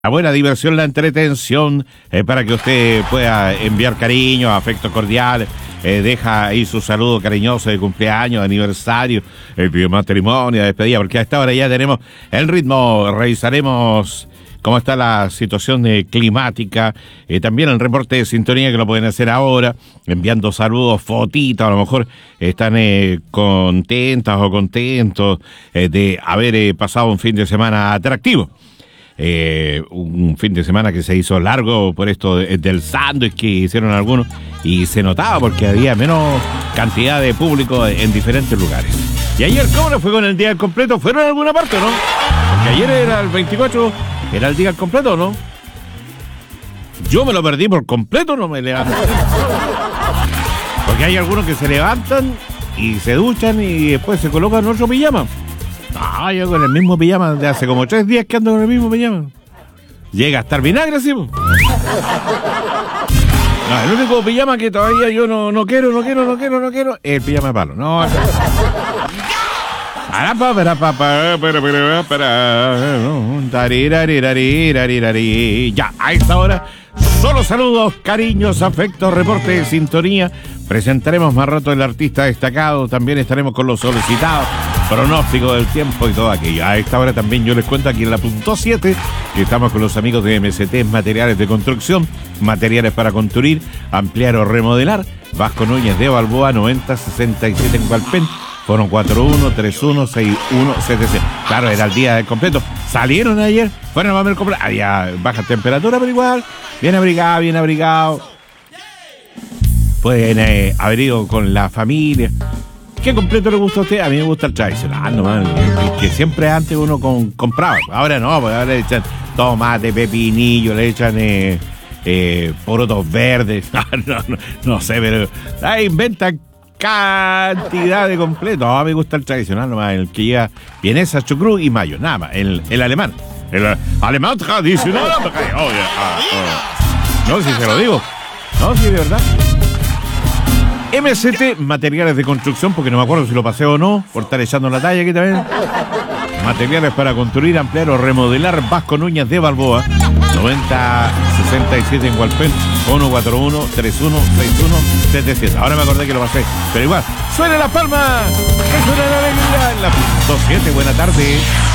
La buena diversión, la entretención, para que usted pueda enviar cariño, afecto cordial, deja ahí su saludo cariñoso de cumpleaños, de aniversario, de matrimonio, de despedida, porque a esta hora ya tenemos el ritmo. Revisaremos cómo está la situación climática, también el reporte de sintonía que lo pueden hacer ahora, enviando saludos, fotitos, a lo mejor están contentas o contentos de haber pasado un fin de semana atractivo. Un fin de semana que se hizo largo por esto del sándwich que hicieron algunos y se notaba porque había menos cantidad de público en diferentes lugares. Y ayer, ¿cómo le fue con el día al completo? ¿Fueron a alguna parte o no? Porque ayer era el 24, ¿era el día al completo o no? Yo me lo perdí por completo, no me levanté. Porque hay algunos que se levantan y se duchan y después se colocan otro pijama. No, yo con el mismo pijama de hace como 3 días que ando con el mismo pijama. Llega a estar vinagre, ¿sí? No, el único pijama que todavía yo no quiero es el pijama de palo. No. Ya, a esta hora, solo saludos, cariños, afectos, reporte de sintonía. Presentaremos más rato el artista destacado. También estaremos con los solicitados, pronóstico del tiempo y todo aquello. A esta hora también yo les cuento aquí en la punto 7 que estamos con los amigos de MST Materiales de Construcción, materiales para construir, ampliar o remodelar. Vasco Núñez de Balboa, 9067 en Hualpén. Fueron 41316176. Claro, era el día del completo. Salieron ayer, fueron a ver el completo. Había baja temperatura, pero igual, bien abrigado. Pueden haber ido con la familia. ¿Qué completo le gusta a usted? A mí me gusta el tradicional, nomás, el que siempre antes uno compraba. Ahora no, pues ahora le echan tomate, pepinillo, le echan porotos verdes. No sé, pero inventan cantidad de completo. No, me gusta el tradicional nomás, el que lleva vienesa, chucrú y mayo, nada más, el alemán. El alemán tradicional. No, si se lo digo. No, si de verdad. MST Materiales de Construcción, porque no me acuerdo si lo pasé o no, por estar echando la talla aquí también. Materiales para construir, ampliar o remodelar. Vasco Núñez de Balboa, 9067 en Hualpén, 141316177. Ahora me acordé que lo pasé, pero igual, suena la palma, que suena la alegría en la 27. Buena tarde.